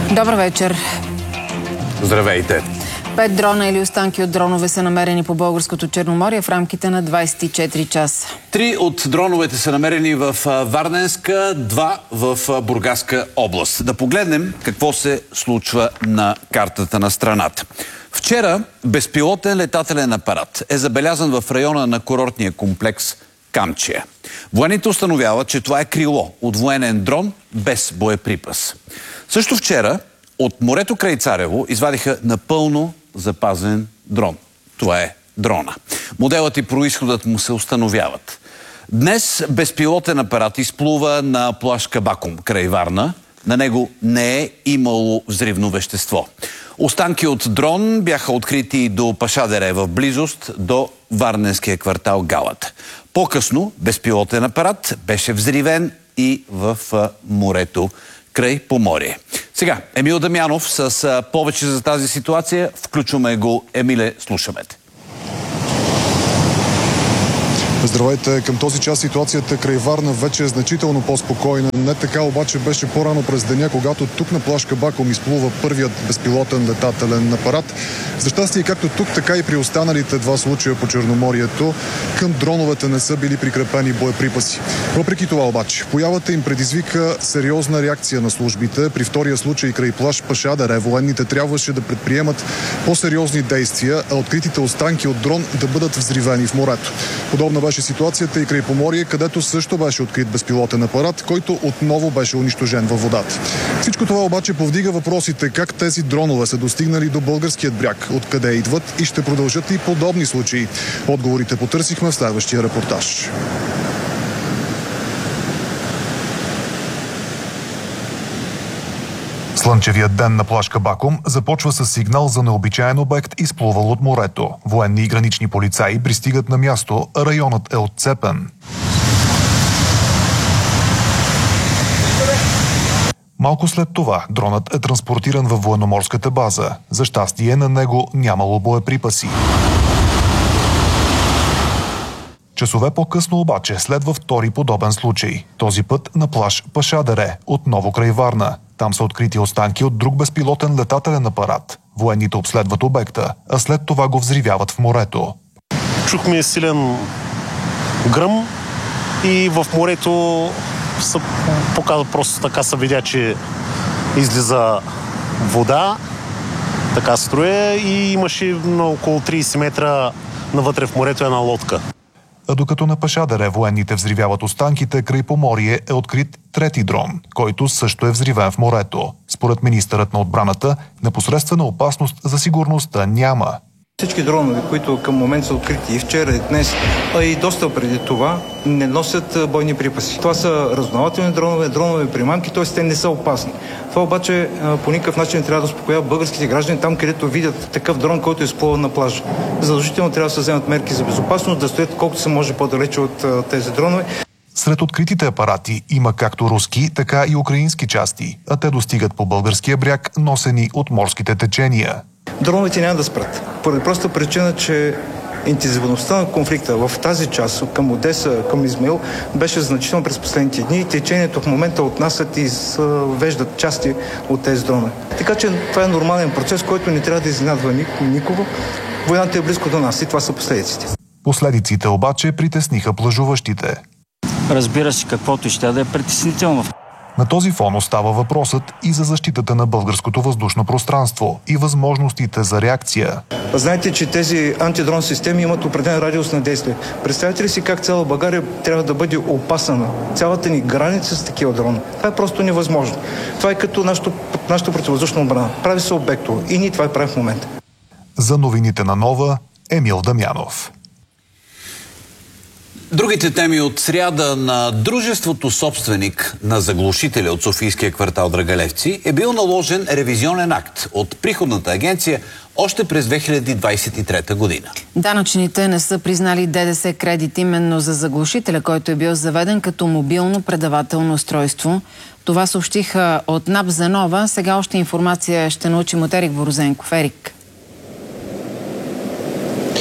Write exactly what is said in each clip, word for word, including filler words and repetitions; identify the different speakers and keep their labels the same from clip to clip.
Speaker 1: Добър вечер.
Speaker 2: Здравейте.
Speaker 1: Пет дрона или останки от дронове са намерени по българското Черноморие в рамките на двадесет и четири часа.
Speaker 2: Три от дроновете са намерени в Варненска, два в Бургаска област. Да погледнем какво се случва на картата на страната. Вчера безпилотен летателен апарат е забелязан в района на курортния комплекс Камчия. Военните установяват, че това е крило от военен дрон без боеприпас. Също вчера от морето край Царево извадиха напълно запазен дрон. Това е дрона. Моделът и произходът му се установяват. Днес безпилотен апарат изплува на плаж Кабакум край Варна. На него не е имало взривно вещество. Останки от дрон бяха открити до Пашадере в близост до варненския квартал Галата. По-късно безпилотен апарат беше взривен и в морето край Поморие. Сега, Емил Дамянов с повече за тази ситуация. Включваме го. Емиле, слушаме те.
Speaker 3: Здравейте! Към този час ситуацията край Варна вече е значително по-спокойна. Не така обаче беше по-рано през деня, когато тук на плаж Кабакум изплува първият безпилотен летателен апарат. За щастие, както тук, така и при останалите два случая по Черноморието, към дроновете не са били прикрепени боеприпаси. Въпреки това обаче, появата им предизвика сериозна реакция на службите. При втория случай край плаж Пашадере военните трябваше да предприемат по-сериозни действия, а откритите останки от дрон да бъдат взривени в морето. Подобна беше ситуацията и край Поморие, където също беше открит безпилотен апарат, който отново беше унищожен във водата. Всичко това обаче повдига въпросите как тези дронове са достигнали до българският бряг, откъде идват и ще продължат ли подобни случаи. Отговорите потърсихме в следващия репортаж. Слънчевият ден на плаж Кабакум започва с сигнал за необичаен обект, изплувал от морето. Военни и гранични полицаи пристигат на място, а районът е отцепен. Малко след това дронът е транспортиран във военноморската база. За щастие на него нямало боеприпаси. Часове по-късно обаче следва втори подобен случай. Този път на плаж Пашадере, отново край Варна. Там са открити останки от друг безпилотен летателен апарат. Военните обследват обекта, а след това го взривяват в морето.
Speaker 4: Чухме силен гръм и в морето се показва, просто така се видя, че излиза вода, така струя и имаше на около тридесет метра навътре в морето една лодка.
Speaker 3: А докато на Пашадере военните взривяват останките, край Поморие е открит трети дрон, който също е взривен в морето. Според министърът на отбраната, непосредствена опасност за сигурността няма.
Speaker 5: Всички дронове, които към момент са открити и вчера, и днес, а и доста преди това, не носят бойни припаси. Това са разузнавателни дронове, дронове примамки, т.е. те не са опасни. Това обаче по никакъв начин не трябва да успокоява българските граждани там, където видят такъв дрон, който е изплувал на плажа. Задължително трябва да се вземат мерки за безопасност, да стоят колкото се може по-далече от тези дронове.
Speaker 3: Сред откритите апарати има както руски, така и украински части, а те достигат по българския бряг, носени от морските течения.
Speaker 5: Дроновете няма да спрат. Поради проста причина, че интензивността на конфликта в тази част към Одеса, към Измаил беше значително през последните дни и течението в момента отнасят и веждат части от тези дронове. Така че това е нормален процес, който не трябва да изненадва никого. Войната е близко до нас и това са последиците.
Speaker 3: Последиците обаче притесниха плажуващите.
Speaker 6: Разбира се, каквото ще да е притеснително.
Speaker 3: На този фон остава въпросът и за защитата на българското въздушно пространство и възможностите за реакция.
Speaker 5: Знаете, че тези антидрон системи имат определен радиус на действие. Представете ли си как цяла България трябва да бъде опасана? Цялата ни граница с такива дрони. Това е просто невъзможно. Това е като нашото, нашото противовъздушна отбрана. Прави се обектово и ние това правим в момента.
Speaker 3: За новините на Нова, Емил Дамянов.
Speaker 2: Другите теми от сряда: на дружеството собственик на заглушителя от софийския квартал Драгалевци е бил наложен ревизионен акт от приходната агенция още през две хиляди двадесет и трета година.
Speaker 1: Данъчните не са признали ДДС кредит именно за заглушителя, който е бил заведен като мобилно предавателно устройство. Това съобщиха от НАП за Нова. Сега още информация ще научим от Ерик Борозенков. Ерик.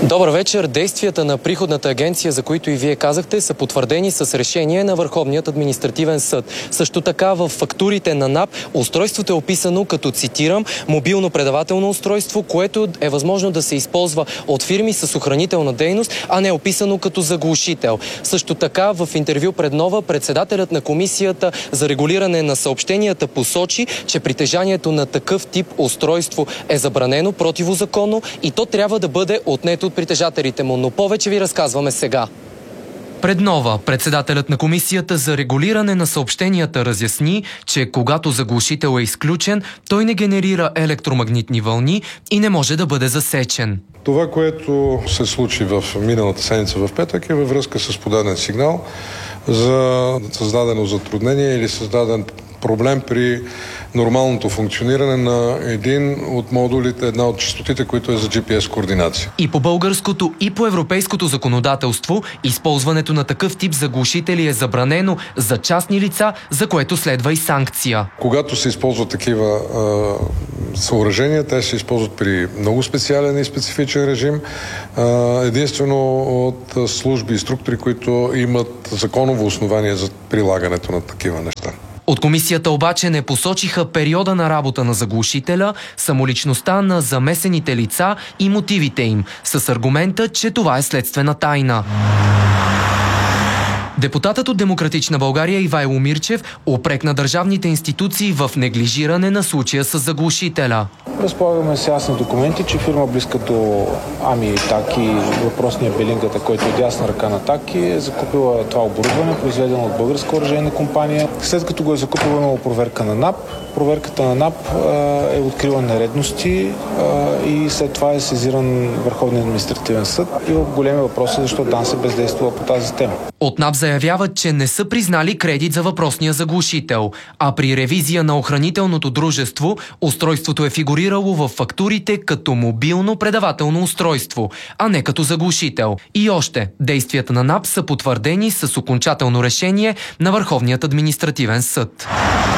Speaker 7: Добър вечер. Действията на приходната агенция, за които и вие казахте, са потвърдени с решение на Върховният административен съд. Също така в фактурите на НАП устройството е описано като, цитирам, мобилно предавателно устройство, което е възможно да се използва от фирми с охранителна дейност, а не е описано като заглушител. Също така в интервю пред Нова председателят на Комисията за регулиране на съобщенията посочи, че притежанието на такъв тип устройство е забранено, противозаконно и то трябва да бъде отнето от притежателите му. Но повече ви разказваме сега. Пред Нова председателят на Комисията за регулиране на съобщенията разясни, че когато заглушител е изключен, той не генерира електромагнитни вълни и не може да бъде засечен.
Speaker 8: Това, което се случи в миналата седмица в петък, е във връзка с подаден сигнал за създадено затруднение или създаден проблем при нормалното функциониране на един от модулите, една от честотите, които е за джи пи ес координация. И по българското, и по европейското законодателство използването на такъв тип заглушители е забранено за частни лица, за което следва и санкция. Когато се използват такива а, съоръжения, те се използват при много специален и специфичен режим, а, единствено от служби и структури, които имат законово основание за прилагането на такива неща. От комисията обаче не посочиха периода на работа на заглушителя, самоличността на замесените лица и мотивите им, с аргумента, че това е следствена тайна. Депутатът от Демократична България Ивайло Мирчев упрекна държавните институции в неглижиране на случая с заглушителя.
Speaker 9: Разполагаме с ясни документи, че фирма близка до Ами Таки, въпросния Белингата, който е дясна ръка на Таки, е закупила това оборудване, произведено от българска оръжейна компания. След като го е закупила, имало проверка на НАП. Проверката на НАП е открила нередности и след това е сезиран Върховния административен съд. И в големи въпроси, защо ДАНС е бездействала по тази тема.
Speaker 7: От НАП заявяват, че не са признали кредит за въпросния заглушител, а при ревизия на охранителното дружество устройството е фигурирало в фактурите като мобилно предавателно устройство, а не като заглушител. И още, действията на НАП са потвърдени с окончателно решение на Върховният административен съд.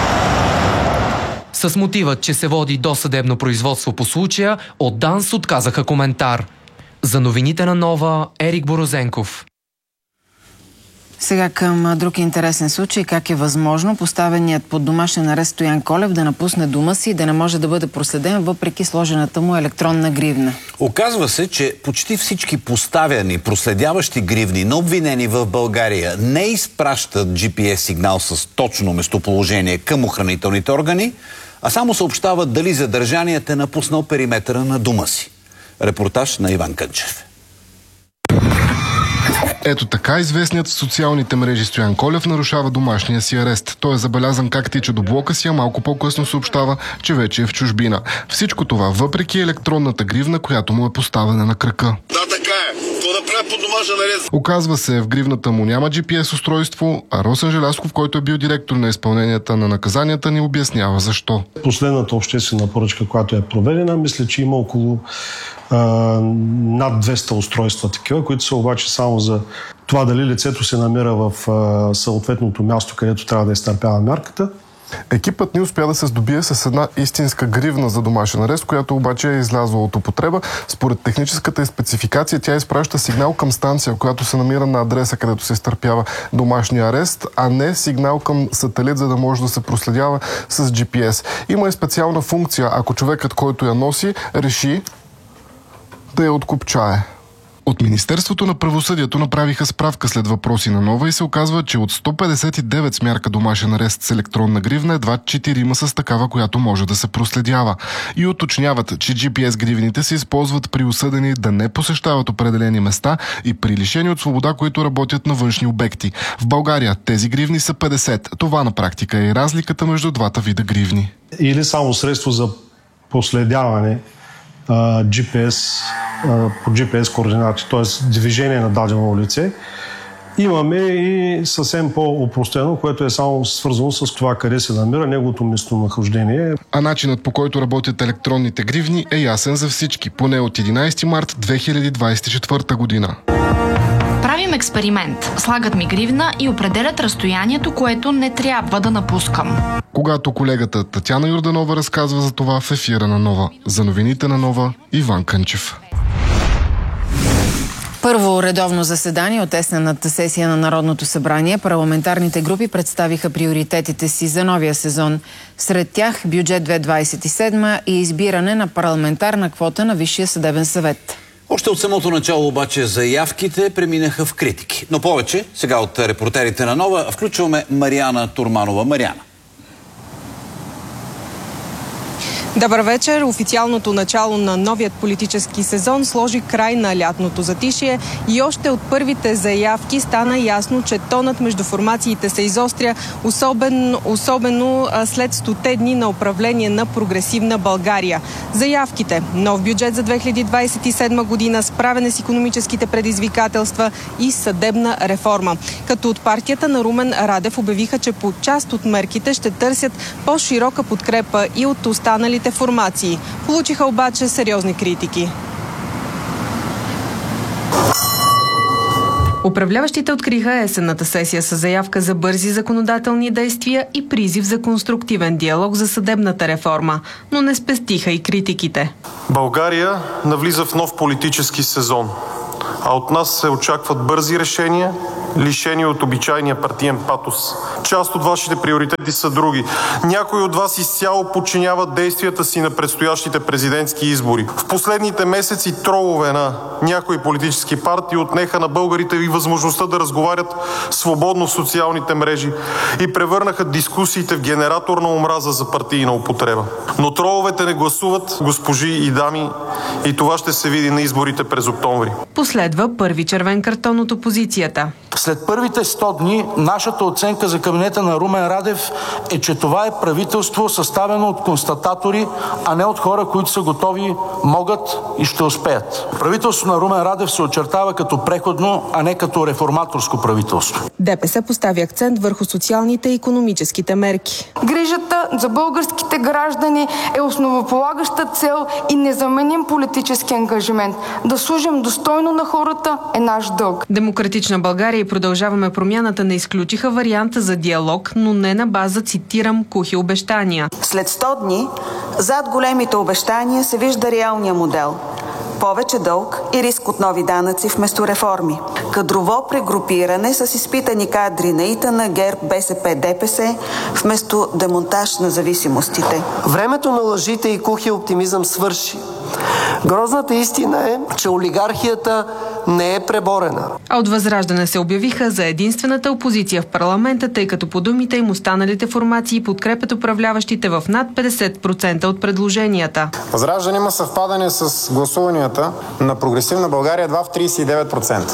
Speaker 7: С мотива, че се води досъдебно производство по случая, от ДАНС отказаха коментар. За новините на Нова, Ерик Борозенков.
Speaker 1: Сега към друг интересен случай. Как е възможно поставеният под домашен арест Стоян Колев да напусне дома си и да не може да бъде проследен въпреки сложената му електронна гривна?
Speaker 2: Оказва се, че почти всички поставяни, проследяващи гривни на обвинени в България не изпращат джи пи ес сигнал с точно местоположение към охранителните органи, а само съобщават дали задържаният е напуснал периметъра на дома си. Репортаж на Иван Кънчев.
Speaker 10: Ето така известният в социалните мрежи Стоян Колев нарушава домашния си арест. Той е забелязан как тича до блока си, а малко по-късно съобщава, че вече е в чужбина. Всичко това въпреки електронната гривна, която му е поставена на крака.
Speaker 11: Да, така е. Какво да правя под домашен арест?
Speaker 10: Оказва се, в гривната му няма джи пи ес устройство, а Росен Желязков, който е бил директор на изпълненията на наказанията, ни обяснява защо.
Speaker 4: Последната обществена поръчка, която е проведена, мисля, че има около а, над двеста устройства такива, които са обаче само за това дали лицето се намира в а, съответното място, където трябва да изтърпява мярката.
Speaker 10: Екипът ни успя да се здобие с една истинска гривна за домашен арест, която обаче е излязла от употреба. Според техническата спецификация тя изпраща сигнал към станция, която се намира на адреса, където се изтърпява домашния арест, а не сигнал към сателит, за да може да се проследява с джи пи ес. Има и специална функция, ако човекът, който я носи, реши да я откопчае. От Министерството на правосъдието направиха справка след въпроси на Нова и се оказва, че от сто петдесет и девет с мярка домашен арест с електронна гривна, едва четири има с такава, която може да се проследява. И уточняват, че джи пи ес гривните се използват при осъдени да не посещават определени места и при лишени от свобода, които работят на външни обекти. В България тези гривни са петдесет. Това на практика е и разликата между двата вида гривни.
Speaker 4: Или само средство за проследяване джи пи ес, по джи пи ес координати, т.е. движение на дадено лице. Имаме и съвсем по-опростено, което е само свързано с това къде се намира неговото местонахождение.
Speaker 10: А начинът, по който работят електронните гривни, е ясен за всички, поне от единайсети март две хиляди двадесет и четвърта година.
Speaker 12: Правим експеримент. Слагат ми гривна и определят разстоянието, което не трябва да напускам.
Speaker 10: Когато колегата Татяна Йорданова разказва за това в ефира на Нова. За новините на Нова, Иван Кънчев.
Speaker 1: Първо редовно заседание от есенната сесия на Народното събрание. Парламентарните групи представиха приоритетите си за новия сезон. Сред тях бюджет две хиляди двадесет и седма и избиране на парламентарна квота на Висшия съдебен съвет.
Speaker 2: Още от самото начало обаче заявките преминаха в критики. Но повече сега от репортерите на Нова включваме Мариана Турманова. Мариана.
Speaker 13: Добър вечер! Официалното начало на новият политически сезон сложи край на лятното затишие и още от първите заявки стана ясно, че тонът между формациите се изостря, особено, особено след стоте дни на управление на прогресивна България. Заявките: нов бюджет за две хиляди двадесет и седма година, справяне с икономическите предизвикателства и съдебна реформа. Като от партията на Румен Радев обявиха, че по част от мерките ще търсят по-широка подкрепа и от останалите формации. Получиха обаче сериозни критики. Управляващите откриха есенната сесия с заявка за бързи законодателни действия и призив за конструктивен диалог за съдебната реформа, но не спестиха и критиките.
Speaker 14: България навлиза в нов политически сезон, а от нас се очакват бързи решения, лишени от обичайния партиен патос. Част от вашите приоритети са други. Някои от вас изцяло подчиняват действията си на предстоящите президентски избори. В последните месеци тролове на някои политически партии отнеха на българите и възможността да разговарят свободно в социалните мрежи и превърнаха дискусиите в генератор на омраза за партийна употреба. Но троловете не гласуват, госпожи и дами, и това ще се види на изборите през октомври.
Speaker 13: Последва първи червен картон от опозицията.
Speaker 15: След първите сто дни нашата оценка за кабинета на Румен Радев е, че това е правителство съставено от констататори, а не от хора, които са готови, могат и ще успеят. Правителството на Румен Радев се очертава като преходно, а не като реформаторско правителство.
Speaker 13: ДПС постави акцент върху социалните и икономическите мерки.
Speaker 16: Грижата за българските граждани е основополагаща цел и незаменим политически ангажимент. Да служим достойно на хората е наш дълг.
Speaker 13: Демократична България и Продължаваме промяната не изключиха варианта за диалог, но не на база, цитирам, кухи обещания.
Speaker 17: След сто дни, зад големите обещания се вижда реалния модел. Повече дълг и риск от нови данъци вместо реформи. Кадрово прегрупиране с изпитани кадри на ИТН, ГЕРБ, БСП, ДПС, вместо демонтаж на зависимостите.
Speaker 18: Времето на лъжите и кухи оптимизъм свърши. Грозната истина е, че олигархията не е преборена.
Speaker 13: А от Възраждане се обявиха за единствената опозиция в парламента, тъй като по думите им останалите формации подкрепят управляващите в над петдесет процента от предложенията.
Speaker 19: Възраждане има съвпадане с гласуванията на Прогресивна България едва в тридесет и девет процента.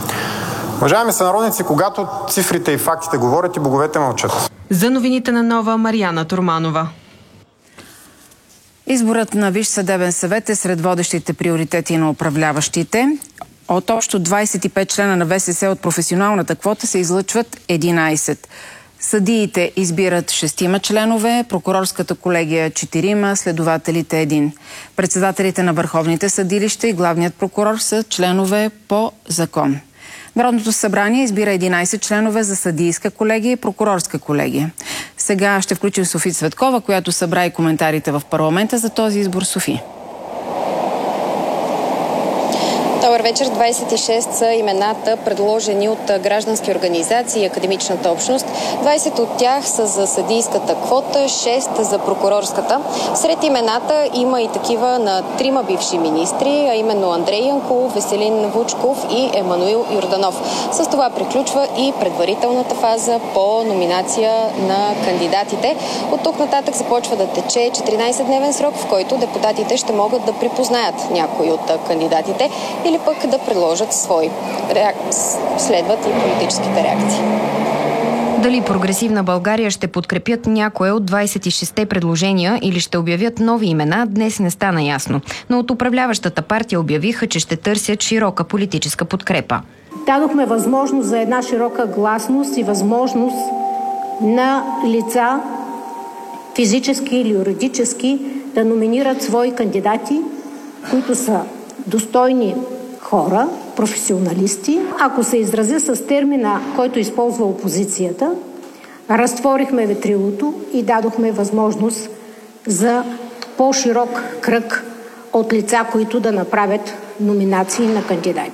Speaker 19: Уважаеми сънародници, когато цифрите и фактите говорят и боговете мълчат.
Speaker 13: За новините на Нова, Мариана Турманова.
Speaker 1: Изборът на Висш съдебен съвет е сред водещите приоритети на управляващите. От общо двадесет и пет члена на ВСС от професионалната квота се излъчват единадесет. Съдиите избират шестима членове, прокурорската колегия четирима, следователите един. Председателите на върховните съдилища и главният прокурор са членове по закон. Народното събрание избира единадесет членове за съдийска колегия и прокурорска колегия. Сега ще включим Софи Цветкова, която събра и коментарите в парламента за този избор. Софи.
Speaker 20: Добър вечер. двадесет и шест са имената, предложени от граждански организации и академичната общност. двадесет от тях са за съдийската квота, шест за прокурорската. Сред имената има и такива на трима бивши министри, а именно Андрей Янкулов, Веселин Вучков и Емануил Йорданов. С това приключва и предварителната фаза по номинация на кандидатите. От тук нататък започва да тече четиринадесетдневен срок, в който депутатите ще могат да припознаят някои от кандидатите или пък да предложат свои. Следват и политическите реакции.
Speaker 21: Дали Прогресивна България ще подкрепят някое от двадесет и шестте предложения или ще обявят нови имена, днес не стана ясно. Но от управляващата партия обявиха, че ще търсят широка политическа подкрепа.
Speaker 22: Дадохме възможност за една широка гласност и възможност на лица, физически или юридически, да номинират свои кандидати, които са достойни хора, професионалисти. Ако се изразя с термина, който използва опозицията, разтворихме ветрилото и дадохме възможност за по-широк кръг от лица, които да направят номинации на кандидати.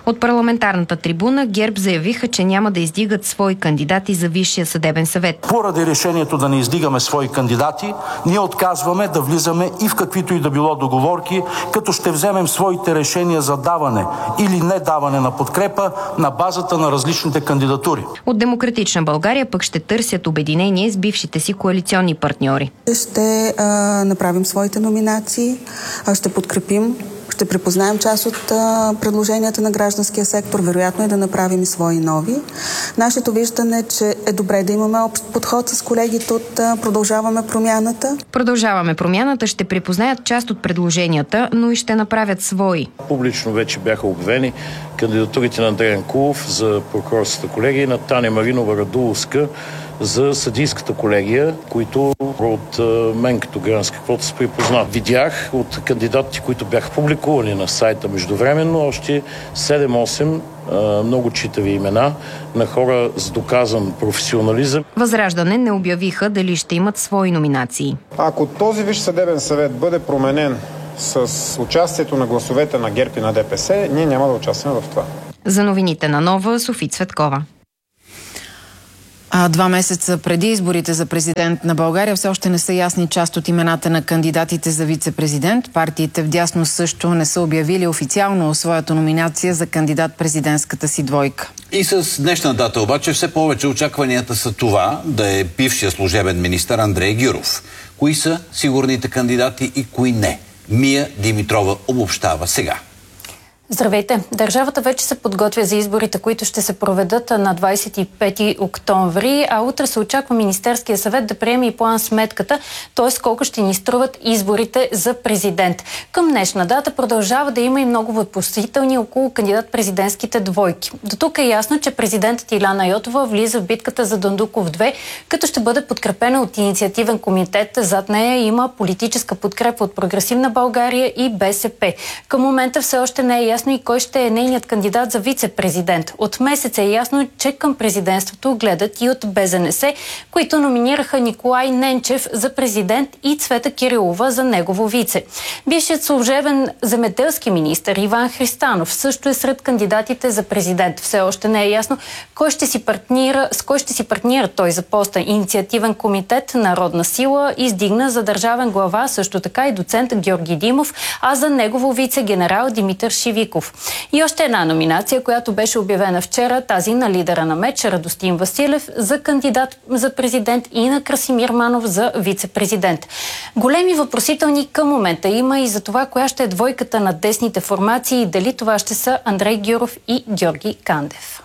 Speaker 21: От парламентарната трибуна ГЕРБ заявиха, че няма да издигат свои кандидати за Висшия съдебен съвет.
Speaker 15: Поради решението да не издигаме свои кандидати, ние отказваме да влизаме и в каквито и да било договорки, като ще вземем своите решения за даване или не даване на подкрепа на базата на различните кандидатури.
Speaker 21: От Демократична България пък ще търсят обединение с бившите си коалиционни партньори.
Speaker 17: Ще а, направим своите номинации, а, ще подкрепим, ще припознаем част от а, предложенията на гражданския сектор, вероятно е да направим и свои нови. Нашето виждане е, че е добре да имаме общ подход с колегите от а, Продължаваме промяната.
Speaker 21: Продължаваме промяната ще припознаят част от предложенията, но и ще направят свои.
Speaker 5: Публично вече бяха обявени кандидатурите на Андреян Кулов за прокурорската колегия и на Таня Маринова Радуловска за съдийската колегия, които от мен като гражданска квота се припознат. Видях от кандидатите, които бяха публикувани на сайта междувременно, още седем-осем много читави имена на хора с доказан професионализъм.
Speaker 21: Възраждане не обявиха дали ще имат свои номинации.
Speaker 19: Ако този Висш съдебен съвет бъде променен с участието на гласовете на ГЕРБ и на ДПС, ние няма да участваме в това.
Speaker 21: За новините на Нова, Софи Цветкова.
Speaker 1: А два месеца преди изборите за президент на България все още не са ясни част от имената на кандидатите за вице-президент. Партиите вдясно също не са обявили официално своята номинация за кандидат-президентската си двойка.
Speaker 2: И с днешна дата обаче все повече очакванията са това да е бившия служебен министър Андрей Гюров. Кои са сигурните кандидати и кои не? Мия Димитрова обобщава сега.
Speaker 6: Здравейте! Държавата вече се подготвя за изборите, които ще се проведат на двадесет и пети октомври, а утре се очаква Министерския съвет да приеме и план сметката, т.е. колко ще ни струват изборите за президент. Към днешна дата продължава да има и много въпросителни около кандидат-президентските двойки. До тук е ясно, че президентът Илияна Йотова влиза в битката за Дондуков две, като ще бъде подкрепена от инициативен комитет. Зад нея има политическа подкрепа от Прогресивна България и БСП. Към момента все още не е ясно и кой ще е нейният кандидат за вице-президент. От месец е ясно, че към президентството гледат и от БЗНС, които номинираха Николай Ненчев за президент и Цвета Кирилова за негово вице. Бившият служебен земеделски министър Иван Христанов също е сред кандидатите за президент. Все още не е ясно кой ще си партнира, с кой ще си партнира той за поста. Инициативен комитет Народна сила издигна за държавен глава също така и доцент Георги Димов, а за негово вице генерал Димитър Шивиков. И още една номинация, която беше обявена вчера, тази на лидера на МЕЧ Радостин Василев за кандидат за президент и на Красимир Манов за вице-президент. Големи въпросителни към момента има и за това коя ще е двойката на десните формации и дали това ще са Андрей Гюров и Георги Кандев.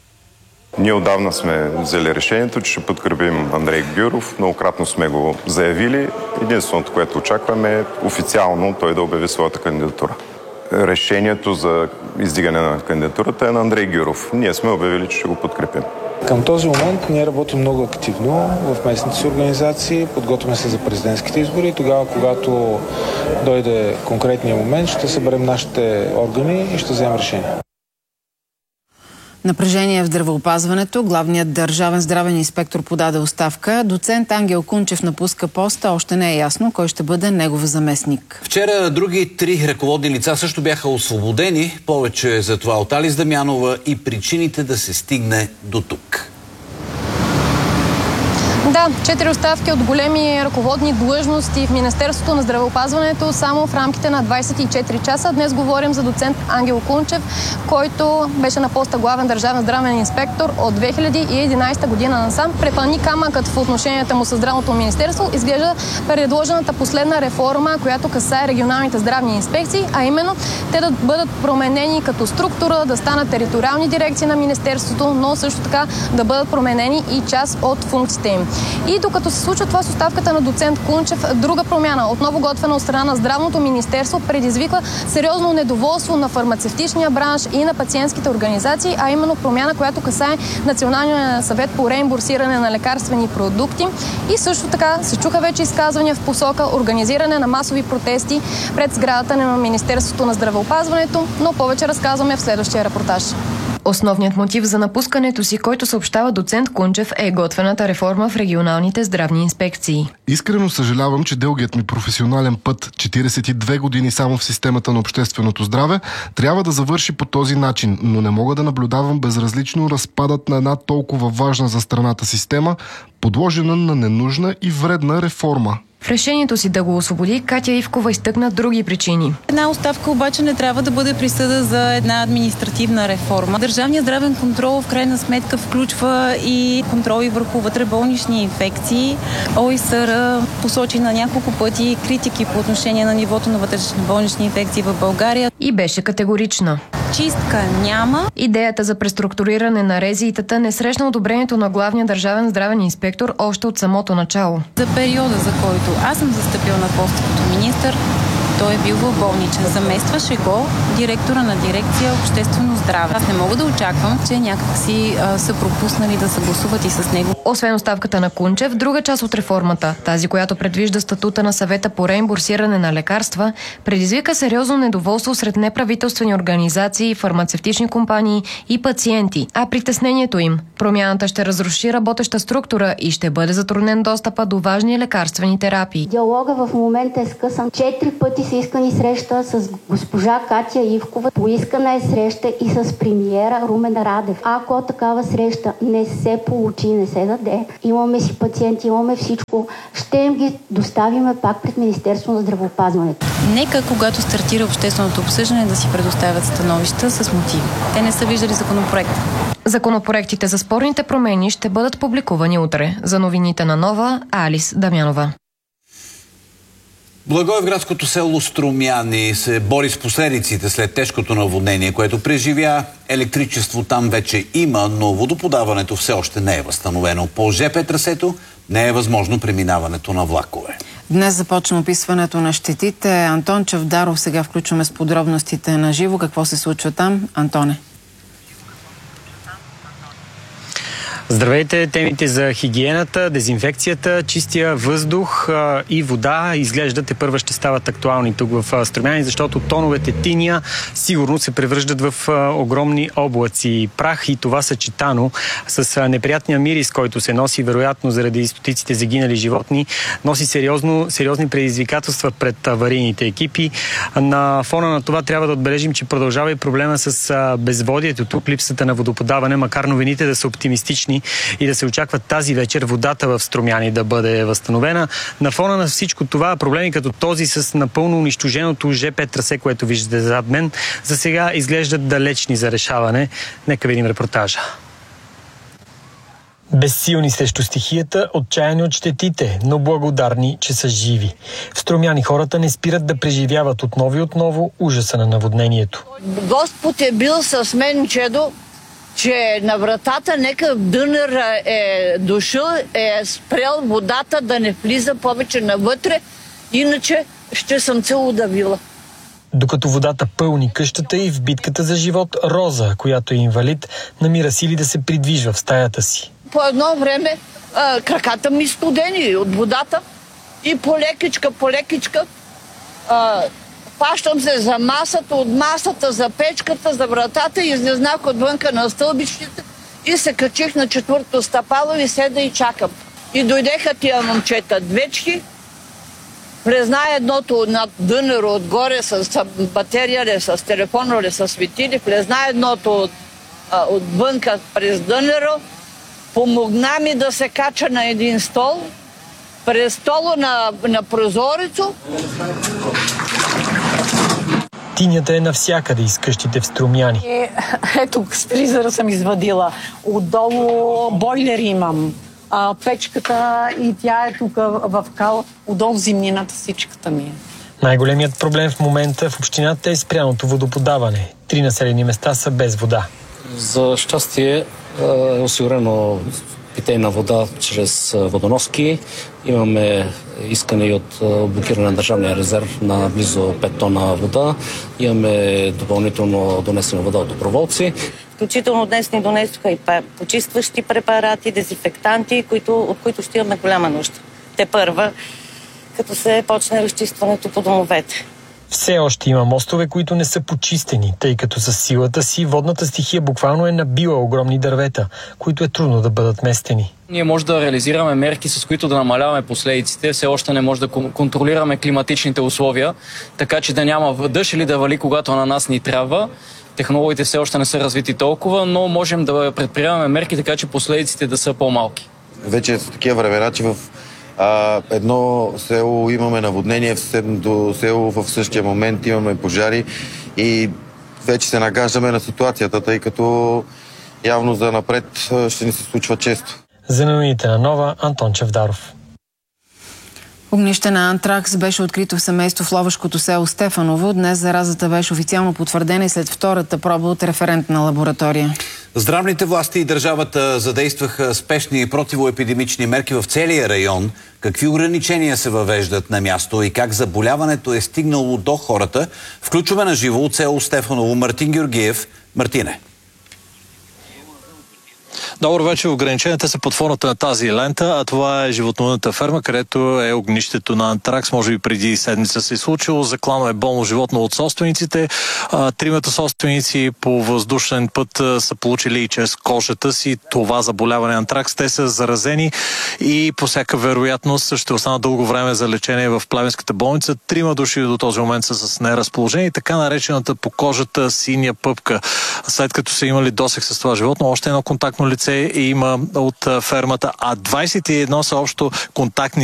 Speaker 23: Ние отдавна сме взели решението, че ще подкрепим Андрей Гюров. Многократно сме го заявили. Единственото, което очакваме е официално той да обяви своята кандидатура. Решението за издигане на кандидатурата е на Андрей Гюров. Ние сме обявили, че ще го подкрепим.
Speaker 9: Към този момент ние работим много активно в местните си организации, подготвяме се за президентските избори и тогава, когато дойде конкретния момент, ще съберем нашите органи и ще вземем решение.
Speaker 1: Напрежение в здравеопазването. Главният държавен здравен инспектор подаде оставка. Доцент Ангел Кунчев напуска поста. Още не е ясно кой ще бъде негов заместник.
Speaker 2: Вчера други три ръководни лица също бяха освободени. Повече за това от Алис Дамянова и причините да се стигне до тук.
Speaker 24: Да, четири оставки от големи ръководни длъжности в Министерството на здравеопазването само в рамките на двадесет и четири часа. Днес говорим за доцент Ангел Кунчев, който беше на поста главен държавен здравен инспектор от две хиляди и единадесета година насам. Препъни камъкът в отношенията му с здравното министерство изглежда предложената последна реформа, която касае регионалните здравни инспекции, а именно те да бъдат променени като структура, да станат териториални дирекции на министерството, но също така да бъдат променени и част от функциите им. И докато се случва това с оставката на доцент Кунчев, друга промяна, отново готвена от страна на Здравното министерство, предизвиква сериозно недоволство на фармацевтичния бранш и на пациентските организации, а именно промяна, която касае Националния съвет по реимбурсиране на лекарствени продукти. И също така се чуха вече изказвания в посока организиране на масови протести пред сградата на Министерството на здравеопазването, но повече разказваме в следващия репортаж.
Speaker 21: Основният мотив за напускането си, който съобщава доцент Кунчев, е готвената реформа в регионалните здравни инспекции.
Speaker 10: Искрено съжалявам, че дългият ми професионален път, четиридесет и две години само в системата на общественото здраве, трябва да завърши по този начин, но не мога да наблюдавам безразлично разпадът на една толкова важна за страната система, подложена на ненужна и вредна реформа.
Speaker 21: В решението си да го освободи, Катя Ивкова изтъкна други причини.
Speaker 3: Една оставка обаче не трябва да бъде присъда за една административна реформа. Държавният здравен контрол в крайна сметка включва и контроли върху вътреболнични инфекции. О И С Р посочи на няколко пъти критики по отношение на нивото на вътрешноболнични инфекции в България.
Speaker 21: И беше категорична.
Speaker 3: Чистка няма.
Speaker 21: Идеята за преструктуриране на РЗИ-тата не срещна одобрението на главния държавен здравен инспектор още от самото начало.
Speaker 3: За периода, за който аз съм застъпил на пост като министър, той е бил в болничен. Заместваше го директора на дирекция Обществено здраве. Аз не мога да очаквам, че някакси а, са пропуснали да съгласуват и с него.
Speaker 21: Освен оставката на Кунчев, друга част от реформата, тази, която предвижда статута на съвета по реимбурсиране на лекарства, предизвика сериозно недоволство сред неправителствени организации, фармацевтични компании и пациенти. А притеснението им – промяната ще разруши работеща структура и ще бъде затруднен достъпа до важни лекарствени терапии.
Speaker 22: Диалога в момента е скъсан. Четири пъти са искани среща с госпожа Катя Ивкова. Поискана е среща и с премиера Румен Радев. Ако такава среща не се получи, не се даде, имаме си пациенти, имаме всичко, ще им ги доставиме пак пред Министерството на здравеопазването.
Speaker 3: Нека, когато стартира общественото обсъждане, да си предоставят становища с мотиви. Те не са виждали законопроект.
Speaker 21: Законопроектите за спорните промени ще бъдат публикувани утре. За новините на Нова, Алис Дамянова.
Speaker 2: Благоевградското село Струмяни се бори с последиците след тежкото наводнение, което преживя. Електричество там вече има, но водоподаването все още не е възстановено. По жп трасето не е възможно преминаването на влакове.
Speaker 1: Днес започна описването на щетите. Антон Чавдаров сега включваме с подробностите на живо. Какво се случва там? Антоне.
Speaker 7: Здравейте! Темите за хигиената, дезинфекцията, чистия въздух а, и вода изглеждат те първа ще стават актуални тук в Струмяни, защото тоновете тиня сигурно се превръждат в а, огромни облаци прах и това съчетано с а, неприятния мирис, който се носи вероятно заради стотиците загинали животни, носи сериозно, сериозни предизвикателства пред аварийните екипи. На фона на това трябва да отбележим, че продължава и проблема с а, безводието тук, липсата на водоподаване, макар новините да са оптимистични и да се очаква тази вечер водата в Струмяни да бъде възстановена. На фона на всичко това проблеми като този с напълно унищоженото жп трасе, което виждате зад мен, за сега изглеждат далечни за решаване. Нека видим репортажа. Безсилни срещу стихията, отчаяни от щетите, но благодарни, че са живи. В Струмяни хората не спират да преживяват отново и отново ужаса на наводнението.
Speaker 8: Господ е бил с мен, чедо, че на вратата нека дънер е дошъл, е спрел водата да не влиза повече навътре, иначе ще съм се удавила.
Speaker 7: Докато водата пълни къщата и в битката за живот, Роза, която е инвалид, намира сили да се придвижва в стаята си.
Speaker 8: По едно време а, краката ми студени от водата и полекичка, полекичка а, пащам се за масата, от масата за печката, за вратата и излезнах отвънка на стълбищите и се качих на четвърто стъпало и седа и чакам. И дойдеха тия момчета двечки, влезна едното над дънеро отгоре с батерия ли, с телефон ли, с светили, влезна едното от, а, отвънка през дънеро, помогна ми да се кача на един стол, през стола на, на прозорецо.
Speaker 7: Тинята е навсякъде из къщите в Струмяни.
Speaker 11: Е, ето, с фризера съм извадила. Отдолу бойлер имам. А, печката и тя е тук в кал. Отдолу зимнината всичката ми е.
Speaker 7: Най-големият проблем в момента в общината е спряното водоподаване. Три населени места са без вода.
Speaker 25: За щастие е осигурено питейна вода чрез водоноски. Имаме искане и от блокиране на държавния резерв на близо пет тона вода. Имаме допълнително донесена вода от доброволци.
Speaker 26: Включително днес ни донесоха и почистващи препарати, дезинфектанти, които, от които ще имаме голяма нужда. Те първа, като се почне разчистването по домовете.
Speaker 7: Все още има мостове, които не са почистени, тъй като със силата си водната стихия буквално е набила огромни дървета, които е трудно да бъдат местени.
Speaker 4: Ние може да реализираме мерки, с които да намаляваме последиците. Все още не може да контролираме климатичните условия, така че да няма дъжд или да вали, когато на нас ни трябва. Технологиите все още не са развити толкова, но можем да предприемаме мерки, така че последиците да са по-малки.
Speaker 12: Вече са такива времена, че в а, едно село имаме наводнение, в съседното село в същия момент имаме пожари и вече се нагаждаме на ситуацията, тъй като явно за напред ще ни се случва често.
Speaker 7: За новините на Нова, Антон Чавдаров.
Speaker 1: Огнище на антракс беше открито в семейство в ловешкото село Стефаново. Днес заразата беше официално потвърдена и след втората проба от референтна лаборатория.
Speaker 2: Здравните власти и държавата задействаха спешни противоепидемични мерки в целия район. Какви ограничения се въвеждат на място и как заболяването е стигнало до хората? Включваме на живо от село Стефаново Мартин Георгиев. Мартине.
Speaker 13: Добър вечер. Ограниченията са под формата на тази лента, а това е животновъдната ферма, където е огнището на антракс. Може би преди седмица се е случило. Заклано е болно животно от собствениците. Тримата собственици по въздушен път са получили и чрез кожата си това заболяване антракс. Те са заразени и по всяка вероятност ще останат дълго време за лечение в Плевенската болница. Трима души до този момент са с неразположение. Така наречената по кожата синя пъпка. След като са имали досег с това животно, още едно контактно лице има от фермата, а двадесет и едно са общо контактни